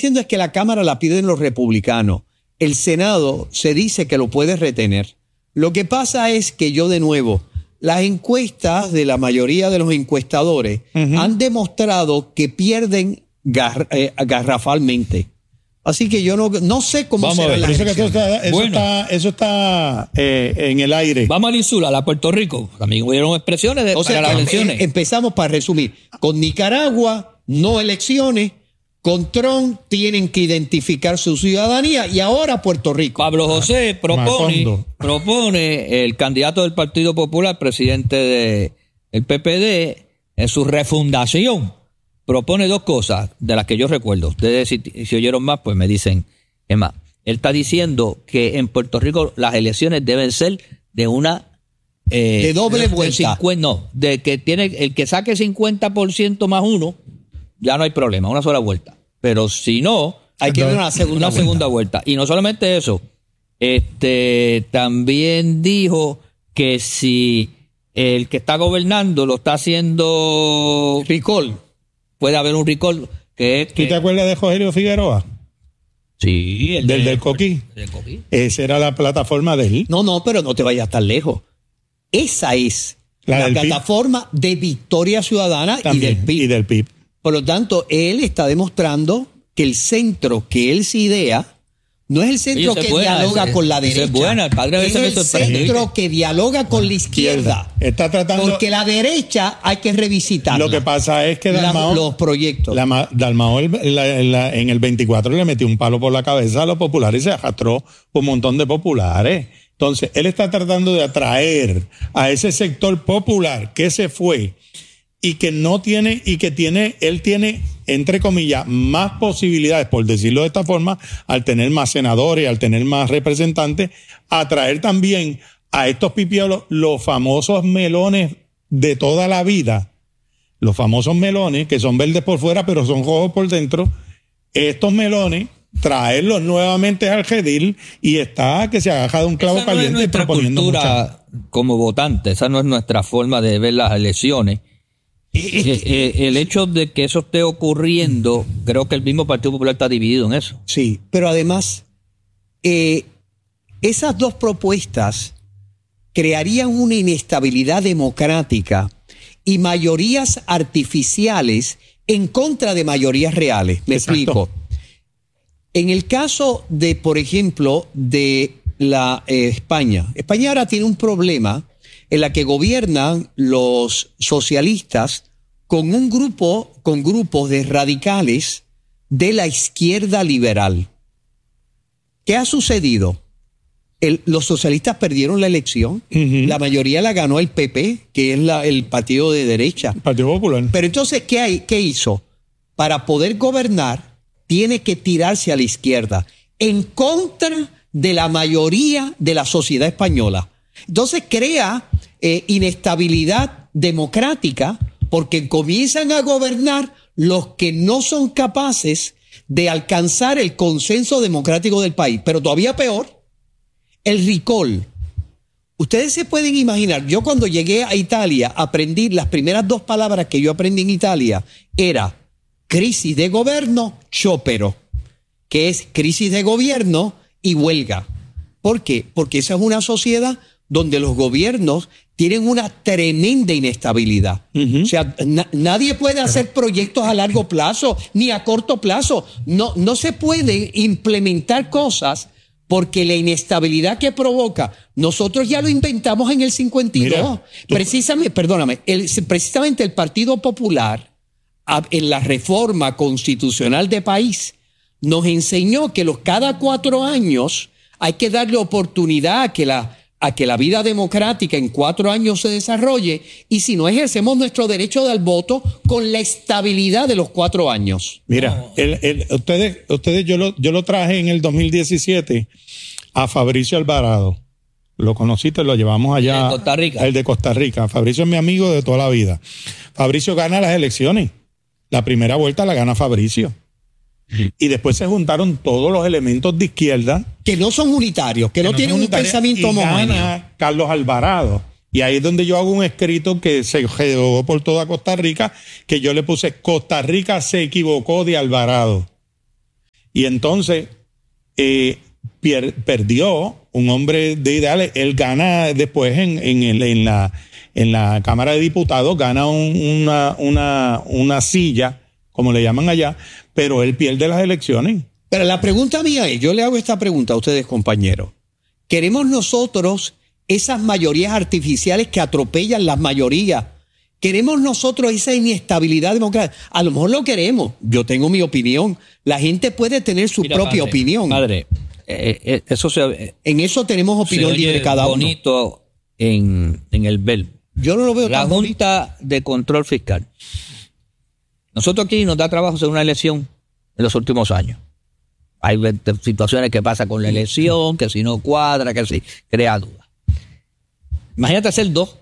diciendo es que la Cámara la piden los republicanos. El Senado se dice que lo puede retener. Lo que pasa es que yo, de nuevo, las encuestas de la mayoría de los encuestadores han demostrado que pierden garrafalmente. Así que yo no sé cómo será la elección. Eso está en el aire. Vamos al insular, a Puerto Rico. También hubieron expresiones para las elecciones. Empezamos para resumir. Con Nicaragua, no elecciones. Con Trump tienen que identificar su ciudadanía. Y ahora Puerto Rico. Pablo José propone el candidato del Partido Popular, presidente del PPD, en su refundación. Propone dos cosas de las que yo recuerdo. Ustedes, si oyeron más, pues me dicen qué más. Él está diciendo que en Puerto Rico las elecciones deben ser de una... de doble vuelta. De que tiene el que saque 50% más uno, ya no hay problema, una sola vuelta. Pero si no, hay que dar una segunda vuelta. Y no solamente eso, también dijo que si el que está gobernando lo está haciendo recall, puede haber un recall. ¿Tú te acuerdas de Rogelio Figueroa? Sí, del Coquí. Esa era la plataforma de él. No, pero no te vayas tan lejos. Esa es la plataforma de Victoria Ciudadana también, y del PIB. Por lo tanto, él está demostrando que el centro que él se idea no es el centro que dialoga con la derecha. Es el centro que dialoga con la izquierda. Está tratando, porque la derecha hay que revisitarla. Lo que pasa es que Dalmau, los proyectos. Dalmau en el 24 le metió un palo por la cabeza a los populares y se arrastró un montón de populares. Entonces, él está tratando de atraer a ese sector popular que se fue y que él tiene, entre comillas, más posibilidades, por decirlo de esta forma, al tener más senadores, al tener más representantes, atraer también a estos pipiolos los famosos melones de toda la vida, los famosos melones que son verdes por fuera pero son rojos por dentro, estos melones, traerlos nuevamente al redil y está que se agaja de un clavo esa caliente. No es nuestra cultura como votante, esa no es nuestra forma de ver las elecciones. El hecho de que eso esté ocurriendo, creo que el mismo Partido Popular está dividido en eso. Sí, pero además, esas dos propuestas crearían una inestabilidad democrática y mayorías artificiales en contra de mayorías reales. Me explico. En el caso de, por ejemplo, de la España ahora tiene un problema en la que gobiernan los socialistas con grupos de radicales de la izquierda liberal. ¿Qué ha sucedido? Los socialistas perdieron la elección, la mayoría la ganó el PP, que es el partido de derecha. El Partido Popular. Pero entonces, ¿qué hizo? Para poder gobernar, tiene que tirarse a la izquierda, en contra de la mayoría de la sociedad española. Entonces crea inestabilidad democrática porque comienzan a gobernar los que no son capaces de alcanzar el consenso democrático del país. Pero todavía peor, el recall. Ustedes se pueden imaginar, yo cuando llegué a Italia aprendí, las primeras dos palabras que yo aprendí en Italia era crisis de gobierno, sciopero, que es crisis de gobierno y huelga. ¿Por qué? Porque esa es una sociedad donde los gobiernos tienen una tremenda inestabilidad. O sea, nadie puede hacer proyectos a largo plazo ni a corto plazo. No se puede implementar cosas porque la inestabilidad que provoca, nosotros ya lo inventamos en el 52. Mira, precisamente el Partido Popular, en la reforma constitucional de país, nos enseñó que cada 4 años hay que darle oportunidad a que la vida democrática en 4 años se desarrolle, y si no ejercemos nuestro derecho al voto con la estabilidad de los 4 años. Mira, ustedes yo lo traje en el 2017 a Fabricio Alvarado. Lo conociste, lo llevamos allá. El de Costa Rica. El de Costa Rica. Fabricio es mi amigo de toda la vida. Fabricio gana las elecciones. La primera vuelta la gana Fabricio. Y después se juntaron todos los elementos de izquierda que no son unitarios, que no tienen un pensamiento homogéneo. Carlos Alvarado. Y ahí es donde yo hago un escrito que se regó por toda Costa Rica, que yo le puse: Costa Rica se equivocó de Alvarado. Y entonces perdió un hombre de ideales. Él gana después en la Cámara de Diputados, gana una silla, como le llaman allá, pero él pierde las elecciones. Pero la pregunta mía es, yo le hago esta pregunta a ustedes, compañeros. ¿Queremos nosotros esas mayorías artificiales que atropellan las mayorías? ¿Queremos nosotros esa inestabilidad democrática? A lo mejor lo queremos. Yo tengo mi opinión. La gente puede tener su propia opinión. Padre, eso en eso tenemos opinión libre cada uno. Bonito en el verbo. Yo no lo veo La tan Junta de Control Fiscal. Nosotros aquí nos da trabajo hacer una elección en los últimos años. Hay situaciones que pasa con la elección, que si no cuadra, que si crea dudas. Imagínate hacer 2,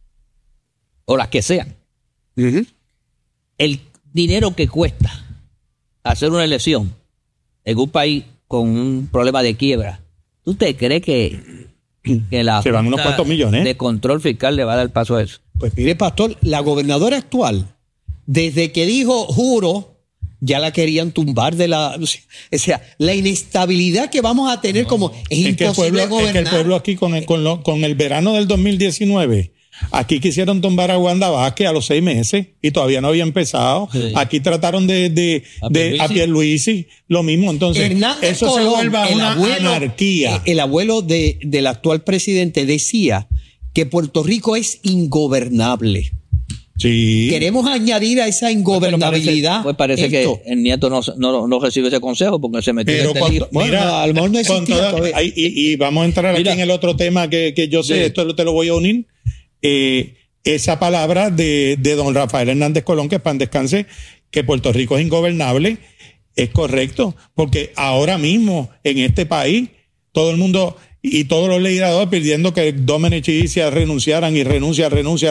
o las que sean. Uh-huh. El dinero que cuesta hacer una elección en un país con un problema de quiebra, ¿tú te crees que la se van unos cuantos millones de control fiscal le va a dar paso a eso? Pues mire, pastor, la gobernadora actual, desde que dijo juro, ya la querían tumbar de la... O sea, la inestabilidad que vamos a tener como... Es imposible gobernar. Es que el pueblo aquí con el verano del 2019... Aquí quisieron tumbar a Wanda Vázquez a los 6 meses y todavía no había empezado. Sí. Aquí trataron a Pierluisi, lo mismo. Entonces, Hernández eso Colón, se vuelve a una anarquía. El abuelo del actual presidente decía que Puerto Rico es ingobernable. Sí. Queremos añadir a esa ingobernabilidad. Pues parece que el nieto no recibe ese consejo porque se metió en este lío. Mira, a lo mejor no existía. Y vamos a entrar aquí en el otro tema que yo sé, sí. Esto te lo voy a unir. Esa palabra de don Rafael Hernández Colón, que pan descanse, que Puerto Rico es ingobernable, es correcto, porque ahora mismo en este país todo el mundo y todos los legisladores pidiendo que Dominic y Isia renunciaran y renuncia,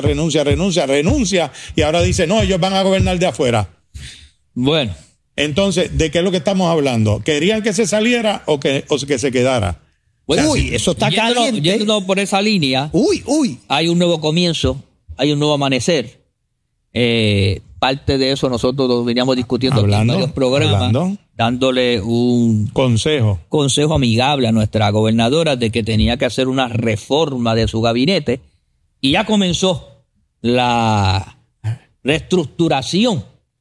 y ahora dice, no, ellos van a gobernar de afuera. Bueno. Entonces, ¿de qué es lo que estamos hablando? ¿Querían que se saliera o que se quedara? Bueno, eso está caliente. Yendo por esa línea, hay un nuevo comienzo, hay un nuevo amanecer. Parte de eso nosotros lo veníamos discutiendo en varios programas, dándole un consejo amigable a nuestra gobernadora de que tenía que hacer una reforma de su gabinete, y ya comenzó la reestructuración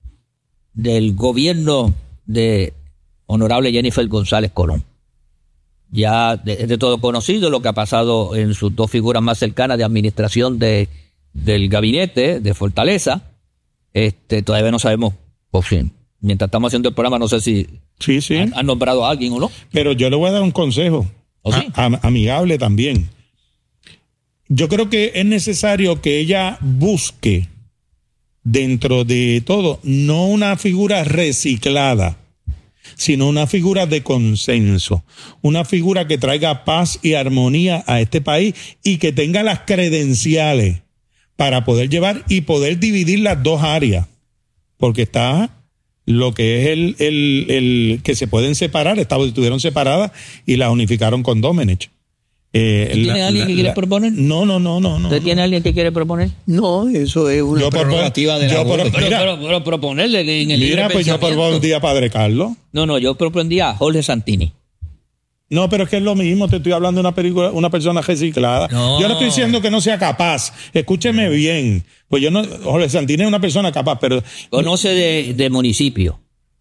del gobierno de honorable Jennifer González Colón. Ya es de todo conocido lo que ha pasado en sus 2 figuras más cercanas de administración del gabinete de Fortaleza. Todavía no sabemos, por fin. Mientras estamos haciendo el programa, no sé si han nombrado a alguien o no. Pero yo le voy a dar un consejo, amigable también. Yo creo que es necesario que ella busque, dentro de todo, no una figura reciclada, sino una figura de consenso, una figura que traiga paz y armonía a este país y que tenga las credenciales para poder llevar y poder dividir las 2 áreas, porque está lo que es el que se pueden separar, estuvieron separadas y las unificaron con Domenech. ¿Tiene alguien que quiere proponer? No. ¿Usted tiene alguien que quiere proponer? No, eso es una prerrogativa de la pero proponerle en el mira, pues yo propondí a Padre Carlos. No, yo propondí a Jorge Santini. No, pero es que es lo mismo, te estoy hablando de una persona reciclada. No. Yo no estoy diciendo que no sea capaz. Escúcheme bien. Pues Jorge Santini es una persona capaz, pero... Conoce de municipio.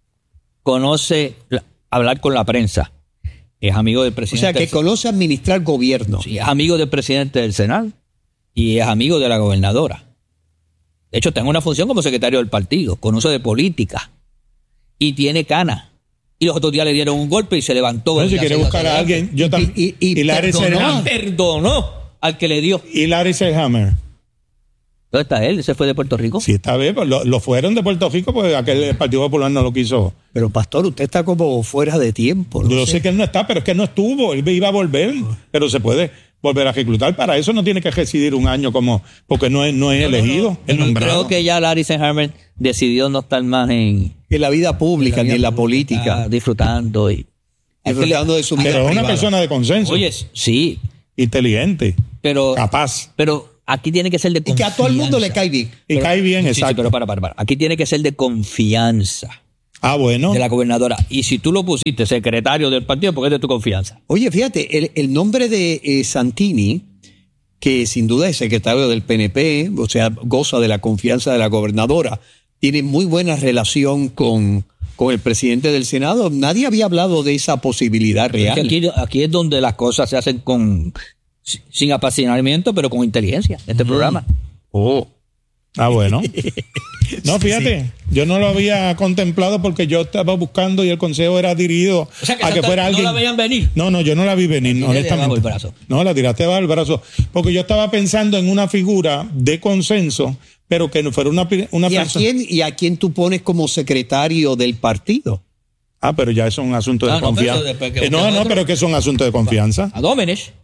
Conoce hablar con la prensa. Es amigo del presidente. O sea, que conoce administrar gobierno. Sí, es amigo del presidente del Senado y es amigo de la gobernadora. De hecho, está en una función como secretario del partido. Conoce de política y tiene canas. Y los otros días le dieron un golpe y se levantó. Bueno, si quiere buscar a alguien, yo también. Y Larry perdonó al que le dio. Y Larry Selhammer. ¿Dónde está él? ¿Se fue de Puerto Rico? Sí, está bien. Pues lo fueron de Puerto Rico porque el Partido Popular no lo quiso. Pero, pastor, usted está como fuera de tiempo. Yo sé que él no está, pero es que no estuvo. Él iba a volver, pero se puede volver a reclutar. Para eso no tiene que residir un año porque no es elegido. Creo que ya Larry Selhammer decidió no estar más en la vida pública ni en la política. Disfrutando de su vida. Pero es una persona de consenso. Oye, sí. Inteligente. Capaz. Pero aquí tiene que ser de confianza. Y que a todo el mundo le cae bien. Cae bien, exacto. Sí, pero para. Aquí tiene que ser de confianza. Bueno. de la gobernadora. Y si tú lo pusiste secretario del partido, porque es de tu confianza. Oye, fíjate, el nombre de Santini, que sin duda es secretario del PNP, o sea, goza de la confianza de la gobernadora, tiene muy buena relación con el presidente del Senado. Nadie había hablado de esa posibilidad real. Es que aquí es donde las cosas se hacen sin apasionamiento, pero con inteligencia, este programa. Bueno. No, fíjate, yo no lo había contemplado porque yo estaba buscando y el consejo era dirigido a que fuera alguien. ¿No la veían venir? No, yo no la vi venir, honestamente. No, la tiraste bajo el brazo. Porque yo estaba pensando en una figura de consenso, pero que no fuera una persona. ¿Y a quién tú pones como secretario del partido? Pero ya es un asunto de confianza. Pero es que es un asunto de confianza. A Dómenes.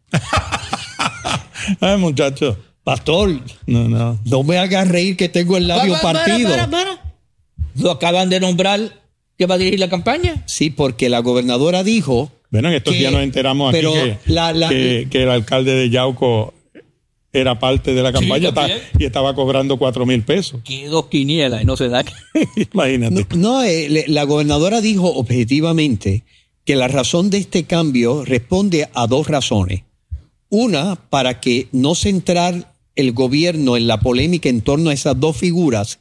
Ay, muchacho. Pastor, no me hagas reír que tengo el labio partido. Lo acaban de nombrar que va a dirigir la campaña. Sí, porque la gobernadora dijo... Bueno, en estos días nos enteramos aquí que el alcalde de Yauco era parte de la campaña y estaba cobrando 4,000 pesos. Que 2 quinielas y no se da. Imagínate. La gobernadora dijo objetivamente que la razón de este cambio responde a 2 razones. Una, para que no centrar el gobierno en la polémica en torno a esas 2 figuras.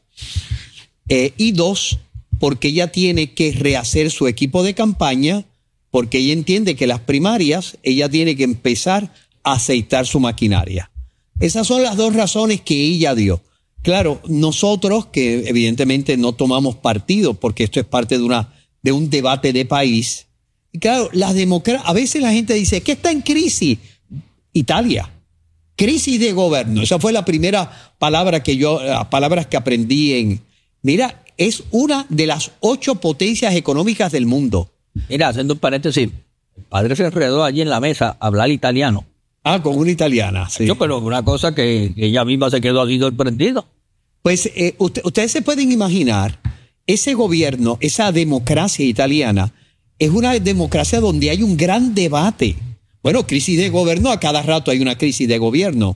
Y 2, porque ella tiene que rehacer su equipo de campaña, porque ella entiende que las primarias, ella tiene que empezar a aceitar su maquinaria. Esas son las 2 razones que ella dio. Claro, nosotros que evidentemente no tomamos partido, porque esto es parte de un debate de país. Y claro, a veces la gente dice, ¿qué está en crisis? Italia. Crisis de gobierno. Esa fue la primera palabra palabras que aprendí Mira, es una de las 8 potencias económicas del mundo. Mira, haciendo un paréntesis, el padre se enredó allí en la mesa a hablar italiano. Con una italiana, sí. Pero una cosa que ella misma se quedó así sorprendido. Pues ustedes se pueden imaginar, ese gobierno, esa democracia italiana, es una democracia donde hay un gran debate. Bueno, crisis de gobierno, a cada rato hay una crisis de gobierno.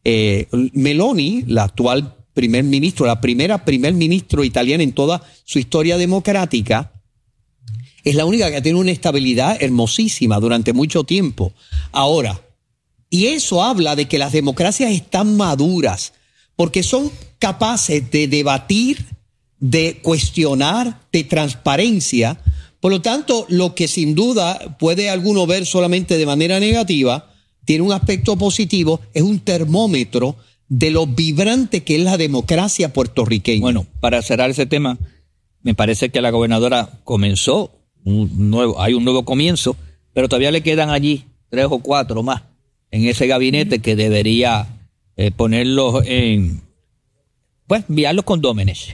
Meloni, la actual primer ministro, la primera primer ministro italiana en toda su historia democrática, es la única que tiene una estabilidad hermosísima durante mucho tiempo. Ahora, y eso habla de que las democracias están maduras, porque son capaces de debatir, de cuestionar, de transparencia. Por lo tanto, lo que sin duda puede alguno ver solamente de manera negativa, tiene un aspecto positivo, es un termómetro de lo vibrante que es la democracia puertorriqueña. Bueno, para cerrar ese tema, me parece que la gobernadora comenzó hay un nuevo comienzo, pero todavía le quedan allí 3 o 4 más en ese gabinete que debería ponerlos enviarlos con Dómenes.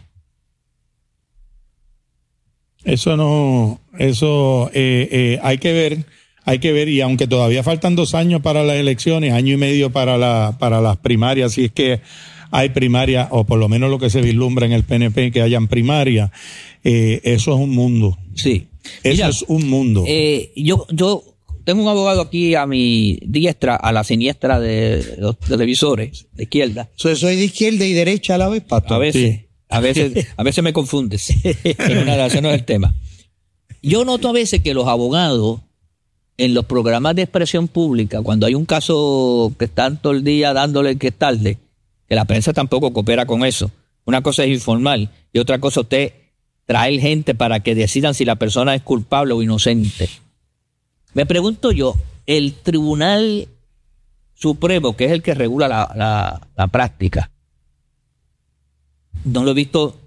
Eso hay que ver, y aunque todavía faltan 2 años para las elecciones, 1 año y medio para las primarias, si es que hay primaria, o por lo menos lo que se vislumbra en el PNP, que hayan primaria, eso es un mundo. Sí. Eso es un mundo. Yo tengo un abogado aquí a mi diestra, a la siniestra de los televisores, de izquierda. Soy de izquierda y derecha a la vez, Pato. A veces. Sí. A veces me confundes. Pero nada, ese no es el tema. Yo noto a veces que los abogados en los programas de expresión pública, cuando hay un caso que están todo el día dándole que es tarde, que la prensa tampoco coopera con eso. Una cosa es informal y otra cosa usted traer gente para que decidan si la persona es culpable o inocente. Me pregunto yo, el Tribunal Supremo, que es el que regula la práctica, no lo he visto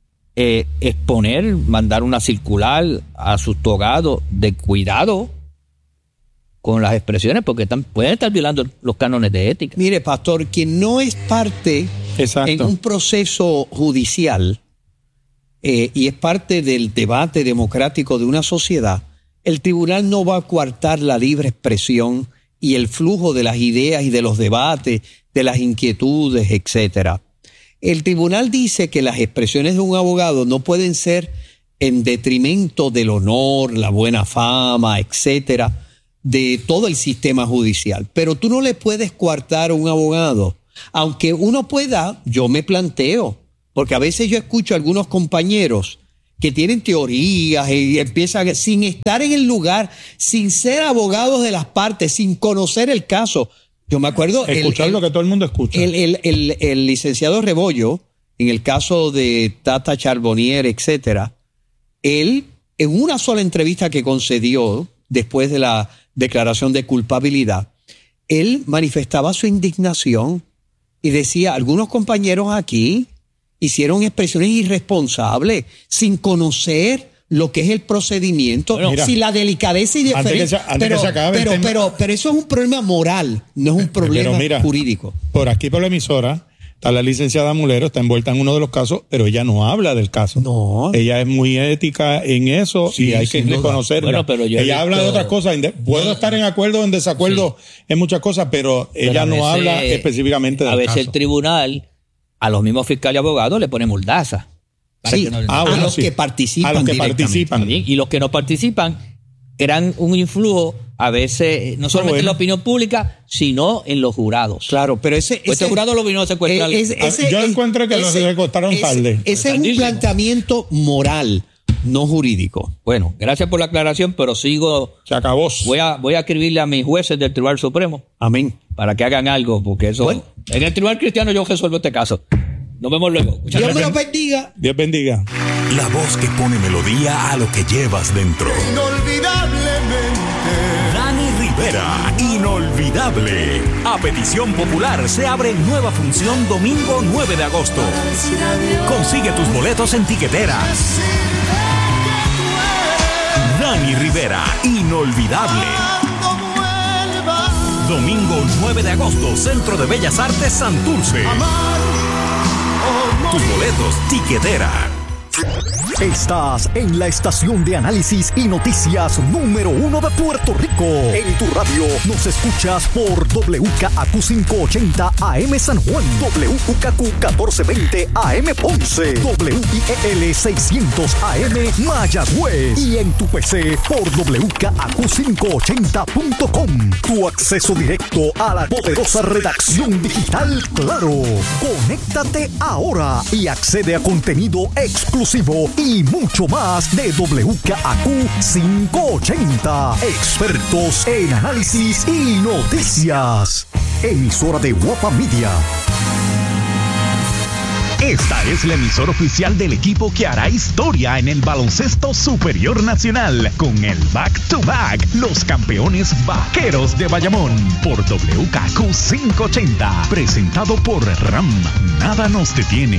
mandar una circular a sus togados de cuidado con las expresiones, porque pueden estar violando los cánones de ética. Mire, pastor, quien no es parte en un proceso judicial y es parte del debate democrático de una sociedad, el tribunal no va a coartar la libre expresión y el flujo de las ideas y de los debates, de las inquietudes, etcétera. El tribunal dice que las expresiones de un abogado no pueden ser en detrimento del honor, la buena fama, etcétera, de todo el sistema judicial. Pero tú no le puedes coartar a un abogado. Aunque uno pueda, yo me planteo, porque a veces yo escucho a algunos compañeros que tienen teorías y empiezan sin estar en el lugar, sin ser abogados de las partes, sin conocer el caso. Yo me acuerdo... Escuchar lo que todo el mundo escucha. El licenciado Rebollo, en el caso de Tata Charbonnier, etcétera, él, en una sola entrevista que concedió después de la declaración de culpabilidad, él manifestaba su indignación y decía, algunos compañeros aquí hicieron expresiones irresponsables sin conocer lo que es el procedimiento, Bueno, si la delicadeza y diferencia. Pero eso es un problema moral, no es un problema jurídico. Por aquí, por la emisora, está la licenciada Mulero, está envuelta en uno de los casos, pero ella no habla del caso. No. Ella es muy ética en eso y hay que reconocerla. Bueno, pero ella habla de otras cosas. Puedo estar en acuerdo o en desacuerdo en muchas cosas, pero ella no habla específicamente del caso. A veces el tribunal, a los mismos fiscales y abogados, le pone muldaza. Sí, a los que participan. A los que participan. Y los que no participan crean un influjo, a veces, no solamente en la opinión pública, sino en los jurados. Claro, pero ese jurado lo vino a secuestrar. Yo encuentro que los secuestraron tarde. Ese es un planteamiento moral, no jurídico. Bueno, gracias por la aclaración, pero sigo... Se acabó. Voy a escribirle a mis jueces del Tribunal Supremo. Amén. Para que hagan algo, porque eso... Bueno. En el Tribunal Cristiano yo resuelvo este caso. Nos vemos luego. Dios me lo bendiga. Dios bendiga. La voz que pone melodía a lo que llevas dentro. Inolvidablemente. Dani Rivera, inolvidable. A petición popular se abre nueva función domingo 9 de agosto. Consigue tus boletos en tiquetera. Dani Rivera, inolvidable. Domingo 9 de agosto, Centro de Bellas Artes Santurce. Tus boletos, tiquetera. Estás en la estación de análisis y noticias número 1 de Puerto Rico. En tu radio nos escuchas por WKAQ 580 AM San Juan, WKQ 1420 AM Ponce, WIEL 600 AM Mayagüez y en tu PC por WKAQ580.com. Tu acceso directo a la poderosa redacción digital Claro. Conéctate ahora y accede a contenido exclusivo y mucho más de WKAQ 580. Expertos en análisis y noticias. Emisora de Guapa Media. Esta es la emisora oficial del equipo que hará historia en el baloncesto superior nacional con el back-to-back, los campeones vaqueros de Bayamón por WKAQ 580, presentado por RAM. Nada nos detiene.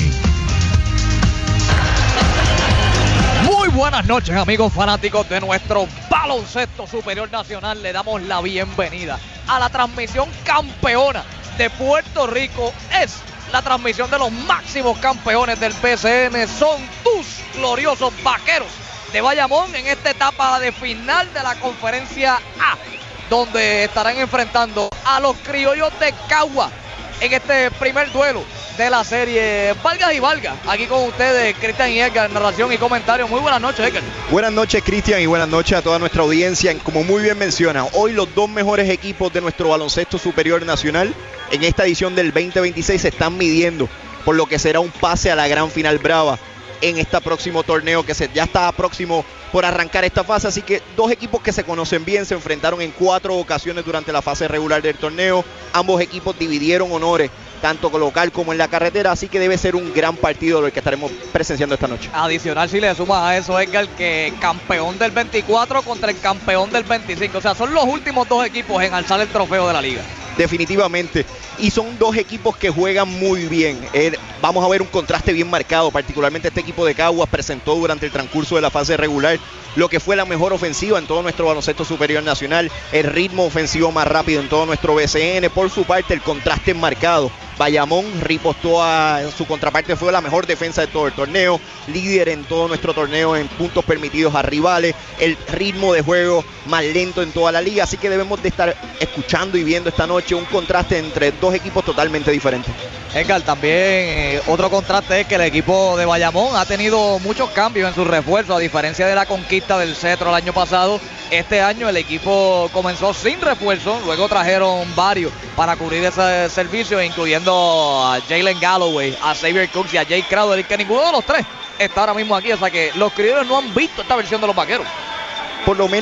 Muy buenas noches, amigos fanáticos de nuestro baloncesto superior nacional. Le damos la bienvenida a la transmisión campeona de Puerto Rico. Es la transmisión de los máximos campeones del BCN. Son tus gloriosos vaqueros de Bayamón en esta etapa de final de la conferencia A, donde estarán enfrentando a los criollos de Cagua en este primer duelo de la serie Valgas y Valgas. Aquí con ustedes, Cristian y Edgar, narración y comentario. Muy buenas noches, Edgar. Buenas noches, Cristian, y buenas noches a toda nuestra audiencia. Como muy bien menciona, hoy los dos mejores equipos de nuestro baloncesto superior nacional en esta edición del 2026 se están midiendo por lo que será un pase a la gran final brava en este próximo torneo que ya está próximo por arrancar esta fase. Así que dos equipos que se conocen bien, se enfrentaron en 4 ocasiones durante la fase regular del torneo. Ambos equipos dividieron honores tanto local como en la carretera, así que debe ser un gran partido lo que estaremos presenciando esta noche. Adicional, si le sumas a eso, Edgar, que campeón del 24 contra el campeón del 25, o sea, son los últimos dos equipos en alzar el trofeo de la liga. Definitivamente, y son dos equipos que juegan muy bien. Vamos a ver un contraste bien marcado, particularmente este equipo de Caguas presentó durante el transcurso de la fase regular lo que fue la mejor ofensiva en todo nuestro baloncesto superior nacional, el ritmo ofensivo más rápido en todo nuestro BCN. Por su parte, el contraste marcado. Bayamón ripostó a su contraparte, fue la mejor defensa de todo el torneo, líder en todo nuestro torneo en puntos permitidos a rivales, el ritmo de juego más lento en toda la liga, así que debemos de estar escuchando y viendo esta noche un contraste entre dos equipos totalmente diferentes. Edgar, también otro contraste es que el equipo de Bayamón ha tenido muchos cambios en sus refuerzos, a diferencia de la conquista del cetro el año pasado. Este año el equipo comenzó sin refuerzo, luego trajeron varios para cubrir ese servicio, incluyendo a Jalen Galloway, a Xavier Cooks y a Jay Crowder, y que ninguno de los tres está ahora mismo aquí. O sea que los criollos no han visto esta versión de los Vaqueros. Por lo menos